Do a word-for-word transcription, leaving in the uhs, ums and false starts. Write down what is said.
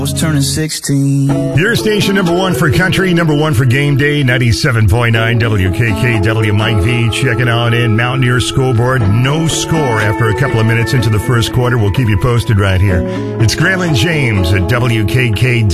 was turning sixteen. Your station number one for country, number one for game day, ninety-seven point nine W K K W. Mike V checking out in Mountaineer School Board. No score after a couple of minutes into the first quarter. We'll keep you posted right here. It's Graham and James at W K K W.